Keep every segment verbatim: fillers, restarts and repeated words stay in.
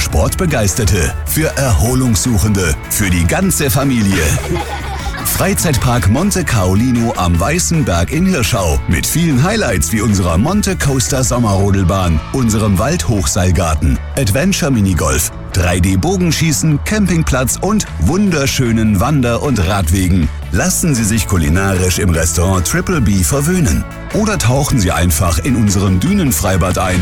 Sportbegeisterte, für Erholungssuchende, für die ganze Familie. Freizeitpark Monte Caolino am Weißen Berg in Hirschau mit vielen Highlights wie unserer Monte Coaster Sommerrodelbahn, unserem Waldhochseilgarten, Adventure Minigolf, drei D Bogenschießen, Campingplatz und wunderschönen Wander- und Radwegen. Lassen Sie sich kulinarisch im Restaurant Triple B verwöhnen oder tauchen Sie einfach in unserem Dünenfreibad ein.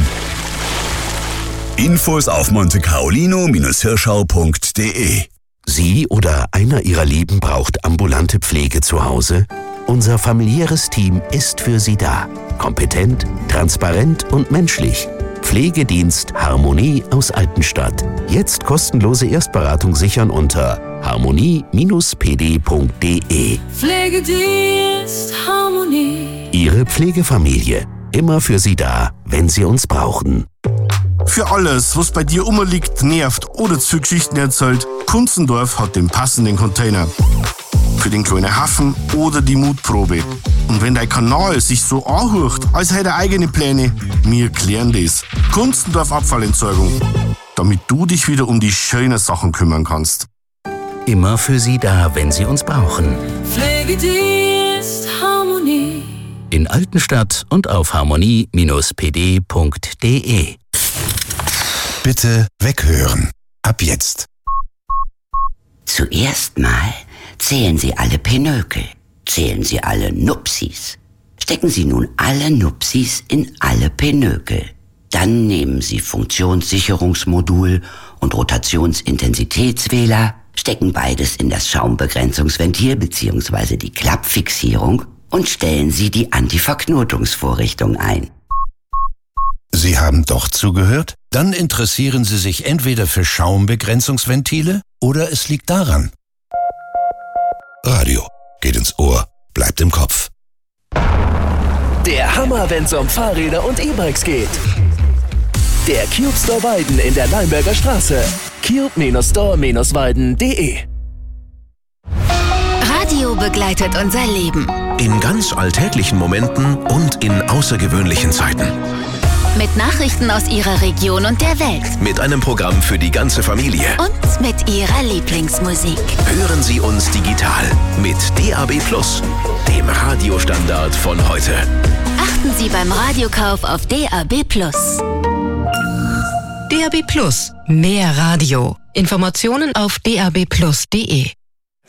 Infos auf monte caolino Hirschau punkt de. Sie oder einer Ihrer Lieben braucht ambulante Pflege zu Hause? Unser familiäres Team ist für Sie da. Kompetent, transparent und menschlich. Pflegedienst Harmonie aus Altenstadt. Jetzt kostenlose Erstberatung sichern unter harmonie Bindestrich p d punkt de. Pflegedienst Harmonie. Ihre Pflegefamilie. Immer für Sie da, wenn Sie uns brauchen. Für alles, was bei dir umliegt, nervt oder zu Geschichten erzählt, Kunzendorf hat den passenden Container. Für den kleinen Hafen oder die Mutprobe. Und wenn dein Kanal sich so anhört, als hätte er eigene Pläne, wir klären das. Kunzendorf Abfallentsorgung. Damit du dich wieder um die schönen Sachen kümmern kannst. Immer für Sie da, wenn Sie uns brauchen. Pflegedienst Harmonie. In Altenstadt und auf harmonie Bindestrich p d punkt de. Bitte weghören. Ab jetzt. Zuerst mal zählen Sie alle Pinökel. Zählen Sie alle Nupsis. Stecken Sie nun alle Nupsis in alle Pinökel. Dann nehmen Sie Funktionssicherungsmodul und Rotationsintensitätswähler, stecken beides in das Schaumbegrenzungsventil bzw. die Klappfixierung und stellen Sie die Antiverknotungsvorrichtung ein. Sie haben doch zugehört? Dann interessieren Sie sich entweder für Schaumbegrenzungsventile oder es liegt daran. Radio geht ins Ohr, bleibt im Kopf. Der Hammer, wenn's um Fahrräder und E-Bikes geht. Der Cube Store Weiden in der Leimberger Straße. cube Store Weiden punkt de. Radio begleitet unser Leben. In ganz alltäglichen Momenten und in außergewöhnlichen Zeiten. Mit Nachrichten aus Ihrer Region und der Welt. Mit einem Programm für die ganze Familie. Und mit Ihrer Lieblingsmusik. Hören Sie uns digital mit D A B plus, dem Radiostandard von heute. Achten Sie beim Radiokauf auf D A B plus. D A B plus. Mehr Radio. Informationen auf d a b plus punkt de.